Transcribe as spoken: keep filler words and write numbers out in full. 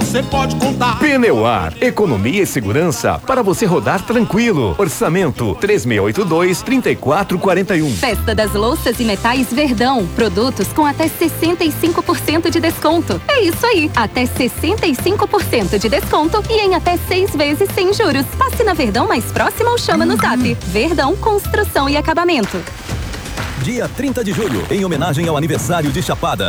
você pode contar. Pneuar, economia e segurança para você rodar tranquilo. Orçamento três seis oito dois, três quatro quatro um. Festa das Louças e Metais Verdão. Produtos com até sessenta e cinco por cento de desconto. É isso aí, até sessenta e cinco por cento de desconto e em até seis vezes sem juros. Passe na Verdão mais próxima ou chama no Zap. Verdão Construção e Acabamento. Dia trinta de julho, em homenagem ao aniversário de Chapada.